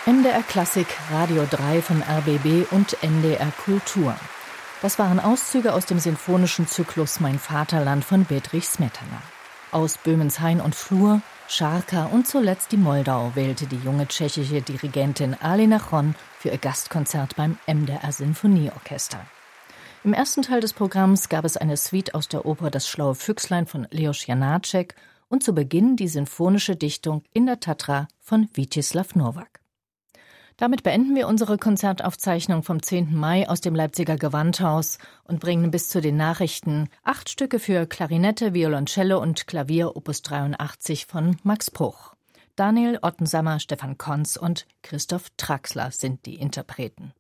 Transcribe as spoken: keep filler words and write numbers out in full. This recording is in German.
M D R Klassik, Radio drei vom R B B und N D R Kultur. Das waren Auszüge aus dem sinfonischen Zyklus Mein Vaterland von Bedřich Smetana. Aus Böhmens Hain und Flur, Scharka und zuletzt die Moldau wählte die junge tschechische Dirigentin Alena Chon für ihr Gastkonzert beim M D R Sinfonieorchester. Im ersten Teil des Programms gab es eine Suite aus der Oper Das schlaue Füchslein von Leos Janáček und zu Beginn die sinfonische Dichtung In der Tatra von Vítězslav Novák. Damit beenden wir unsere Konzertaufzeichnung vom zehnten Mai aus dem Leipziger Gewandhaus und bringen bis zu den Nachrichten acht Stücke für Klarinette, Violoncello und Klavier Opus dreiundachtzig von Max Bruch. Daniel Ottensammer, Stefan Konz und Christoph Traxler sind die Interpreten.